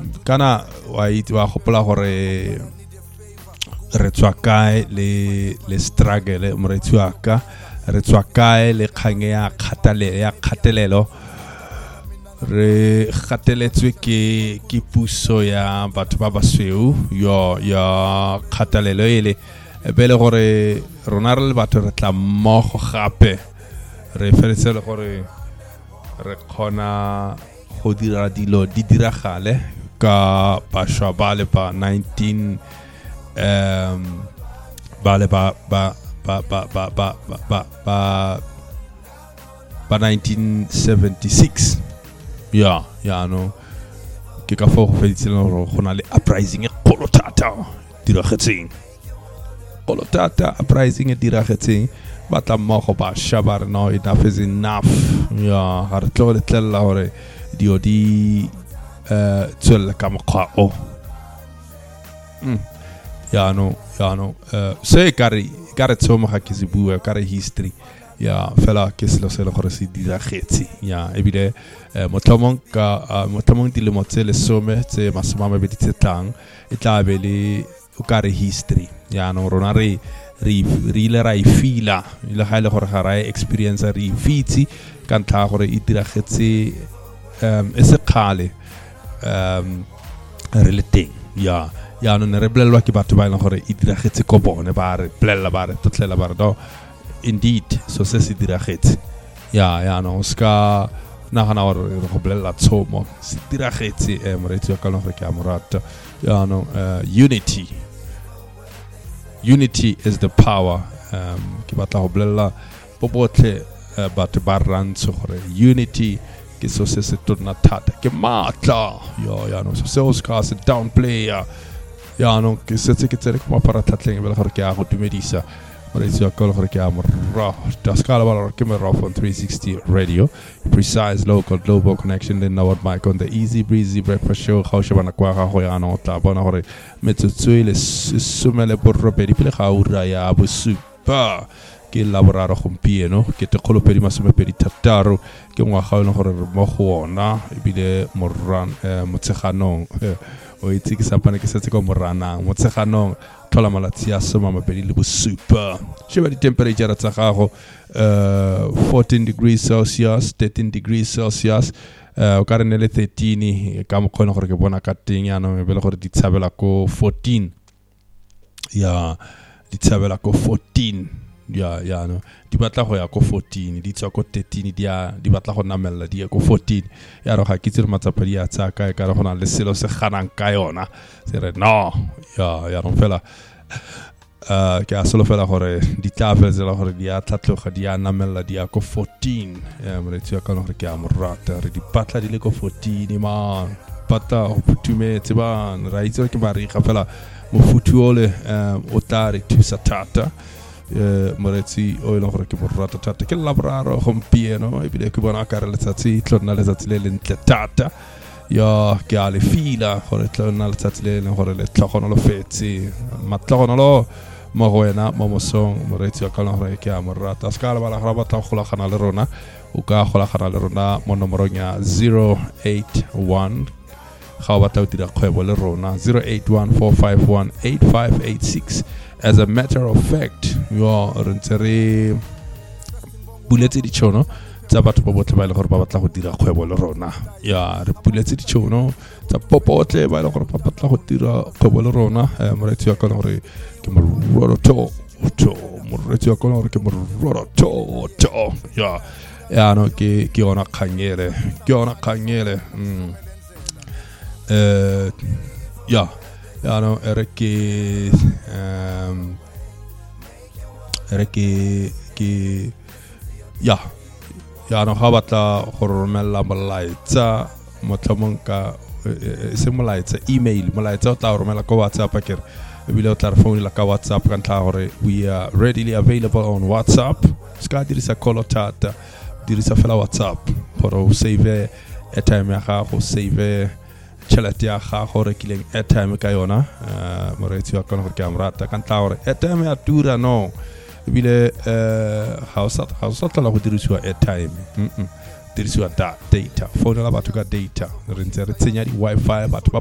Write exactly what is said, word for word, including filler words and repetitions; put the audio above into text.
kana wa itse wa gopola gore re tswa kae le le struggle moretsi wa ka re tswa kae le khange ya khatalelo ya khatelelo re khateletswe ke ke puso ya batho ba basweu yo ya khatalelo ile bele gore rona re le batho re tla mmogo gape re feletse le gore re khona go dira dilo di diragale ka baswa ba le ba nineteen um ba le ba ba ba ba ba ba ba ba ba nineteen seventy-six ya ya no ke ka fo go feditseng go gona le uprising e kgolo thata diragetseng kgolo thata uprising e diragetseng ba tla mmogo ba shabar no enough is enough ya ha re tlo le tlella gore dio di eh tswela ka mokgwa o mm ya no ya no eh se kare kare tsoma ga ke se bua kare history ya fela ke se lo se le gore se diragetse ya ebile motlhomong ka motlhomong di le motsele some tse masoma ba beditse tlang e tla be le o kare history ya no rona re re re ile ra ifila ile ga ile gore ga ra experience re fitsi ka ntla gore e diragetse um e se khale um re le teng ya ya no ne re blelwa ke batho ba ile gore e diragetse ko bone ba re blella ba re totlela ba re do indeed so se se diragetse ya ya no ska na gana gore re go blella tsomo se diragetse e moretsi wa ka no gore ke a morata ya no unity unity is the power um ke batla go blella bo botle batho ba rantso gore unity ke so se se tona thata ke matla yo ya no so se o ska se downplay ya ya no ke se se ke tsere ko para tlatleng bele gore ke a go dumedisa moretsi wa ka gore ke a morra da skala ba ke me rough on three sixty radio precise local global connection then now what mic on the easy breezy breakfast show ga o shebana kwa ga go ya no tla bona gore metsotswele sumele borobedi pele ga ura ya bosupa ke la boraro gompieno ke te kgolopedi masomepedi thataro ke ngwaga o le gore mo go ona ebile morran motseganong o itse ke sapane ke setse ko morana motseganong thola malatsi a soma mabedi le bosupa sheba di temperature tsa gago fourteen degrees celsius thirteen degrees celsius o ka re ne le thirteen ka mokgona gore ke bona ka teng ya no be le gore di tshabela ko fourteen ya di tshabela ko fourteen ya ya no di batla go ya ko fourteen di tswa ko thirteen di ya di batla go namella di ya ko fourteen ya ro ga ke tsire matsapa di ya tsa ka ka re gona le selo se ganang ka yona se re no ya ya ro fela uh ke a solo fela gore di tla fela gore di ya tlatloga di ya namella di ya ko fourteen ya mo re tswa ka no re ke a morata re di batla di le ko fourteen man pata o putumetse ba ra itse ke ba re ga fela mo futuole o tla re thusa thata moretsi o ile gore ke borata thata ke la boraro gompieno e bile ke bona ka re letsatsi tlona letsatsi le lentle thata ya ke a le fila gore tlona letsatsi le le gore le tlhogonolo fetse matlogonolo mo go wena mo mosong moretsi wa ka gore ke a morata ska la bala ga ba tla gola gana le rona o ka gola gana le rona mo nomorong ya zero eight one ga ba tla dira kgwebo le rona zero eight one four five one eight five eight six. As a matter of fact yo re ntsere buletse di tšhono tsa batho ba botle ba ile gore ba batla go dira kgwebo le rona ya re buletse di tšhono tsa popotle ba ile gore ba batla go dira kgwebo le rona moretsi wa ka gore ke mororo to to moretsi wa ka gore ke mororo to to ya ya no ke ke ona khangele ke ona khangele mm eh ya ya no era que um era que que ya ya no ha batla go romela molaetsa motlhomonka se molaetsa email molaetsa o tla romela ko WhatsApp ke ebile o tla phone la ka WhatsApp ka ntla gore we are readily available on WhatsApp ska dirisa call tata dirisa fela WhatsApp for save airtime ya gago save chelete ya gago re kileng airtime ka yona moretsi wa ka gore ke amrata ka ntla gore airtime ya tura no ebile ha o sa ha o sa tla go dirisiwa airtime mm dirisiwa data phone la batho ka data re ntse re tsenya di wifi batho